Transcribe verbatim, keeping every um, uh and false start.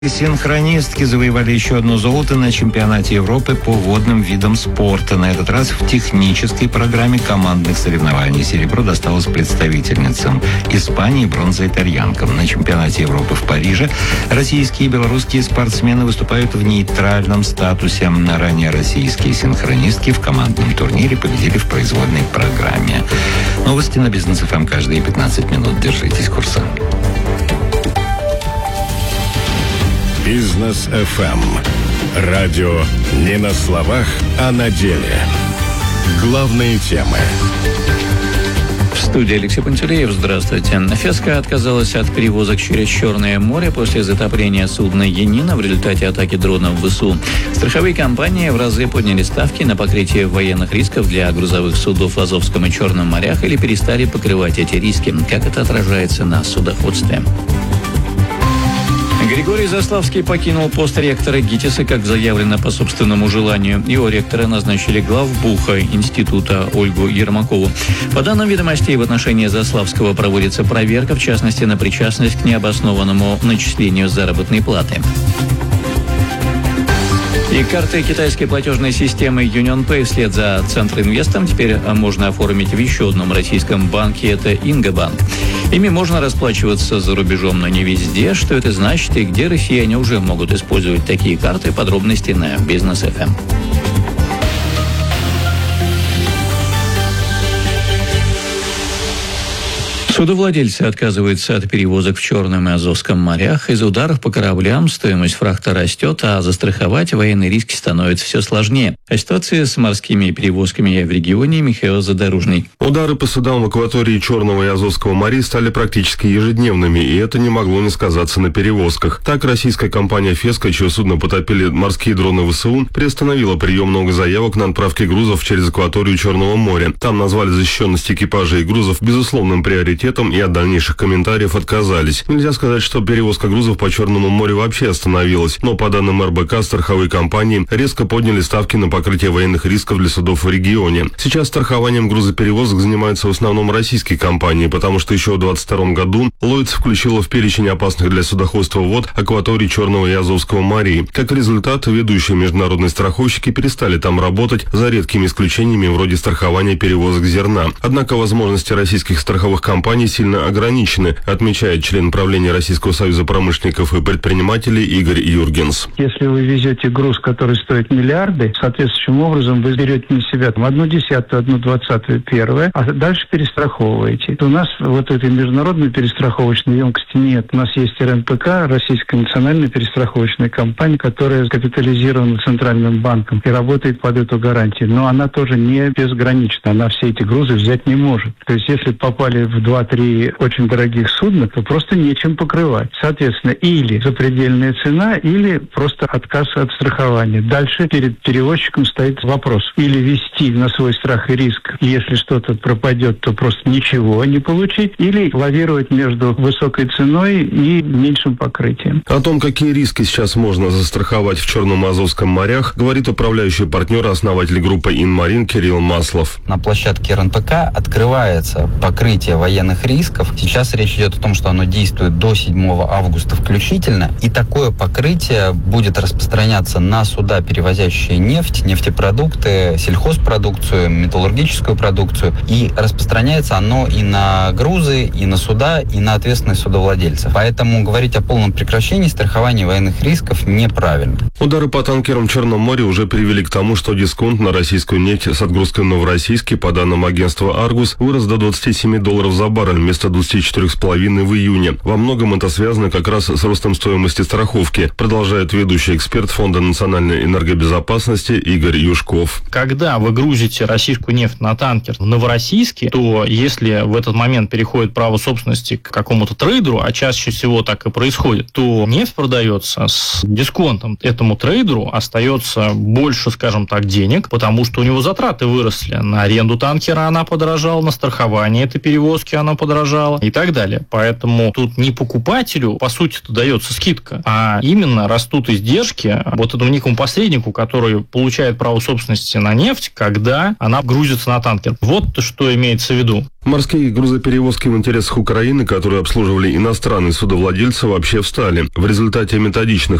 Синхронистки завоевали еще одно золото на чемпионате Европы по водным видам спорта. На этот раз в технической программе командных соревнований. Серебро досталось представительницам Испании, бронза итальянкам. На чемпионате Европы в Париже российские и белорусские спортсмены выступают в нейтральном статусе. Ранее российские синхронистки в командном турнире победили в произвольной программе. Новости на Бизнес эф эм каждые пятнадцать минут. Держитесь курса. Бизнес эф эм. Радио не на словах, а на деле. Главные темы. В студии Алексей Пантелеев. Здравствуйте. Феска отказалась от перевозок через Черное море после затопления судна «Янина» в результате атаки дронов ВСУ. Страховые компании в разы подняли ставки на покрытие военных рисков для грузовых судов в Азовском и Черном морях или перестали покрывать эти риски. Как это отражается на судоходстве? Григорий Заславский покинул пост ректора ГИТИСа, как заявлено, по собственному желанию. Его ректора назначили главбуха института Ольгу Ермакову. По данным «Ведомостей», в отношении Заславского проводится проверка, в частности, на причастность к необоснованному начислению заработной платы. И карты китайской платежной системы UnionPay вслед за Центробанком теперь можно оформить в еще одном российском банке, это Ингобанк. Ими можно расплачиваться за рубежом, но не везде. Что это значит и где россияне уже могут использовать такие карты? Подробности на Бизнес эф эм. Судовладельцы отказываются от перевозок в Черном и Азовском морях. Из-за ударов по кораблям стоимость фрахта растет, а застраховать военные риски становится все сложнее. О ситуации с морскими перевозками в регионе Михаил Задорожный. Удары по судам в акватории Черного и Азовского морей стали практически ежедневными, и это не могло не сказаться на перевозках. Так, российская компания «Феска», чье судно потопили морские дроны ВСУ, приостановила прием много заявок на отправки грузов через акваторию Черного моря. Там назвали защищенность экипажа и грузов безусловным приоритетом, и от дальнейших комментариев отказались. Нельзя сказать, что перевозка грузов по Черному морю вообще остановилась, но по данным эр бэ ка, страховые компании резко подняли ставки на покрытие военных рисков для судов в регионе. Сейчас страхованием грузоперевозок занимаются в основном российские компании, потому что еще в двадцать втором году Lloyd's включила в перечень опасных для судоходства вод акватории Черного и Азовского морей. Как результат, ведущие международные страховщики перестали там работать, за редкими исключениями вроде страхования перевозок зерна. Однако возможности российских страховых компаний сильно ограничены, отмечает член правления Российского союза промышленников и предпринимателей Игорь Юргенс. Если вы везете груз, который стоит миллиарды, соответствующим образом вы берете на себя там, одну десятую, одну двадцатую, первое, а дальше перестраховываете. У нас вот этой международной перестраховочной емкости нет. У нас есть эр эн пэ ка, Российская национальная перестраховочная компания, которая капитализирована Центральным банком и работает под эту гарантию. Но она тоже не безгранична. Она все эти грузы взять не может. То есть если попали в два-три очень дорогих судна, то просто нечем покрывать. Соответственно, или запредельная цена, или просто отказ от страхования. Дальше перед перевозчиком стоит вопрос. Или вести на свой страх и риск, если что-то пропадет, то просто ничего не получить, или лавировать между высокой ценой и меньшим покрытием. О том, какие риски сейчас можно застраховать в Черном и Азовском морях, говорит управляющий партнер, основатель группы «Инмарин» Кирилл Маслов. На площадке эр эн пэ ка открывается покрытие военных рисков. Сейчас речь идет о том, что оно действует до седьмого августа включительно, и такое покрытие будет распространяться на суда, перевозящие нефть, нефтепродукты, сельхозпродукцию, металлургическую продукцию, и распространяется оно и на грузы, и на суда, и на ответственность судовладельцев. Поэтому говорить о полном прекращении страхования военных рисков неправильно. Удары по танкерам в Черном море уже привели к тому, что дисконт на российскую нефть с отгрузкой в Новороссийске, по данным агентства «Аргус», вырос до двадцати семи долларов за баррель вместо двадцати четырёх с половиной в июне. Во многом это связано как раз с ростом стоимости страховки, продолжает ведущий эксперт Фонда национальной энергобезопасности Игорь Юшков. Когда вы грузите российскую нефть на танкер в Новороссийске, то если в этот момент переходит право собственности к какому-то трейдеру, а чаще всего так и происходит, то нефть продается с дисконтом. Этому трейдеру остается больше, скажем так, денег, потому что у него затраты выросли. На аренду танкера она подорожала, на страхование этой перевозки она оно подорожало и так далее. Поэтому тут не покупателю, по сути, дается скидка, а именно растут издержки вот этому некому посреднику, который получает право собственности на нефть, когда она грузится на танкер. Вот что имеется в виду. Морские грузоперевозки в интересах Украины, которые обслуживали иностранные судовладельцы, вообще встали. В результате методичных